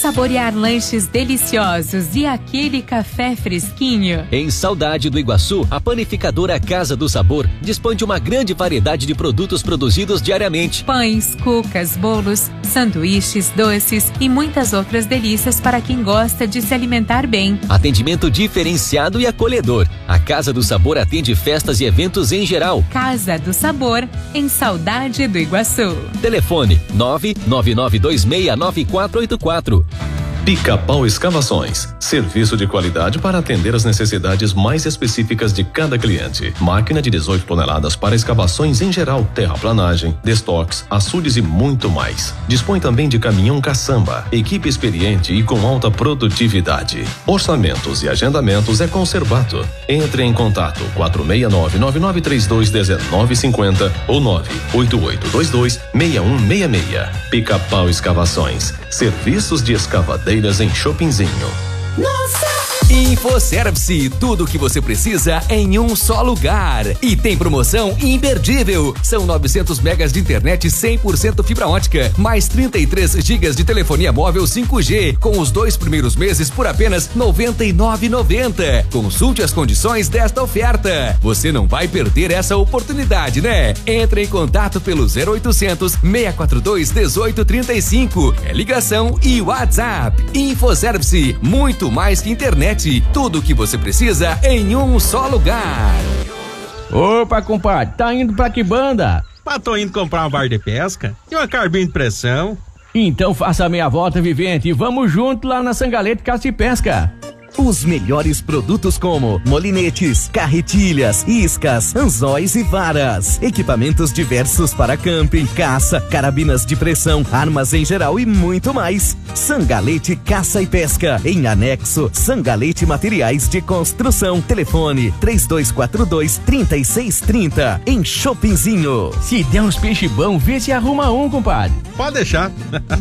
saborear lanches deliciosos e aquele café fresquinho. Em Saudade do Iguaçu, a panificadora Casa do Sabor dispõe de uma grande variedade de produtos produzidos diariamente. Pães, cucas, bolos, sanduíches, doces e muitas outras delícias para quem gosta de se alimentar bem. Atendimento diferenciado e acolhedor. A Casa do Sabor atende festas e eventos em geral. Casa do Sabor, em Saudade do Iguaçu. Telefone 999269484. Pica-Pau Escavações, serviço de qualidade para atender as necessidades mais específicas de cada cliente. Máquina de 18 toneladas para escavações em geral, terraplanagem, destoques, açudes e muito mais. Dispõe também de caminhão caçamba, equipe experiente e com alta produtividade. Orçamentos e agendamentos é com Cerbato. Entre em contato 469-9932-1950 ou 98822-6166. Pica-Pau Escavações, serviços de escavadeira em Shoppingzinho. Nossa! InfoService, tudo o que você precisa em um só lugar. E tem promoção imperdível. São 900 megas de internet 100% fibra ótica, mais 33 gigas de telefonia móvel 5G, com os 2 primeiros meses por apenas R$ 99,90. Consulte as condições desta oferta. Você não vai perder essa oportunidade, né? Entre em contato pelo 0800 642 1835. É ligação e WhatsApp. InfoService, muito mais que internet. Tudo o que você precisa em um só lugar. Opa, compadre, tá indo pra que banda? Tô indo comprar uma barra de pesca e uma carbina de pressão. Então faça a meia volta, vivente, e vamos junto lá na Sangalete Caça e Pesca. Os melhores produtos como molinetes, carretilhas, iscas, anzóis e varas. Equipamentos diversos para camping, caça, carabinas de pressão, armas em geral e muito mais. Sangalete Caça e Pesca. Em anexo, Sangalete Materiais de Construção. Telefone 3242-3630. Em Shoppingzinho. Se der uns peixe bom, vê se arruma um, compadre. Pode deixar.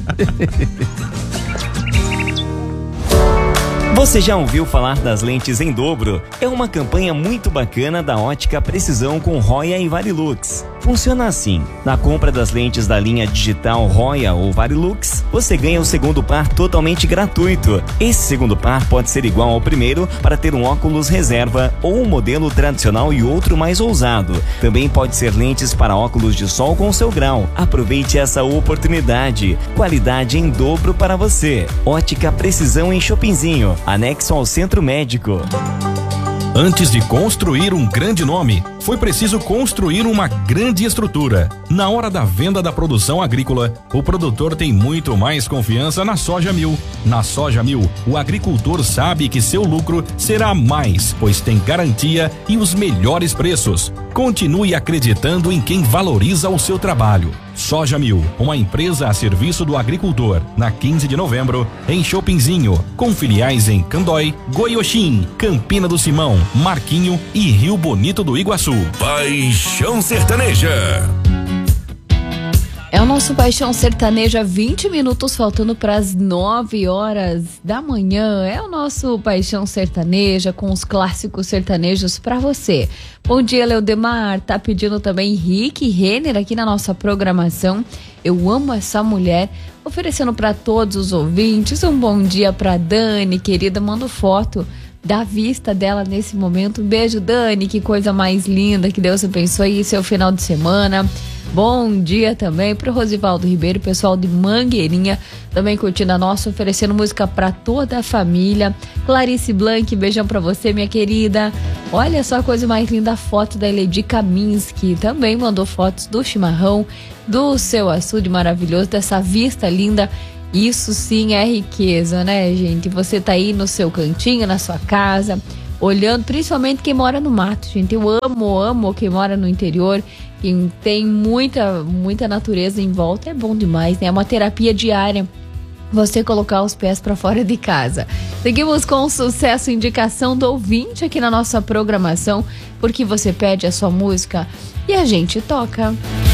Você já ouviu falar das lentes em dobro? É uma campanha muito bacana da Ótica Precisão com Roya e Varilux. Funciona assim: na compra das lentes da linha digital Roya ou Varilux, você ganha o segundo par totalmente gratuito. Esse segundo par pode ser igual ao primeiro para ter um óculos reserva ou um modelo tradicional e outro mais ousado. Também pode ser lentes para óculos de sol com seu grau. Aproveite essa oportunidade. Qualidade em dobro para você. Ótica Precisão em Shoppingzinho, anexo ao Centro Médico. Antes de construir um grande nome, foi preciso construir uma grande estrutura. Na hora da venda da produção agrícola, o produtor tem muito mais confiança na Soja Mil. Na Soja Mil, o agricultor sabe que seu lucro será mais, pois tem garantia e os melhores preços. Continue acreditando em quem valoriza o seu trabalho. Soja Mil, uma empresa a serviço do agricultor, na 15 de novembro, em Shoppingzinho, com filiais em Candói, Goioxim, Campina do Simão, Marquinho e Rio Bonito do Iguaçu. Paixão Sertaneja. É o nosso Paixão Sertaneja, 20 minutos faltando para as 9 horas da manhã. É o nosso Paixão Sertaneja com os clássicos sertanejos para você. Bom dia, Leodemar. Tá pedindo também Rick Renner aqui na nossa programação. Eu amo essa mulher. Oferecendo para todos os ouvintes. Um bom dia para Dani, querida. Mando foto da vista dela nesse momento. Um beijo, Dani. Que coisa mais linda. Que Deus abençoe seu final de semana. Bom dia também pro Rosivaldo Ribeiro, pessoal de Mangueirinha, também curtindo a nossa, oferecendo música para toda a família. Clarice Blanc, beijão para você, minha querida. Olha só a coisa mais linda, a foto da Eledi Kaminski, também mandou fotos do chimarrão, do seu açude maravilhoso, dessa vista linda. Isso sim é riqueza, né, gente? Você tá aí no seu cantinho, na sua casa, olhando, principalmente quem mora no mato, gente. Eu amo quem mora no interior. Quem tem muita natureza em volta é bom demais, né? É uma terapia diária você colocar os pés para fora de casa. Seguimos com o sucesso, indicação do ouvinte aqui na nossa programação, porque você pede a sua música e a gente toca.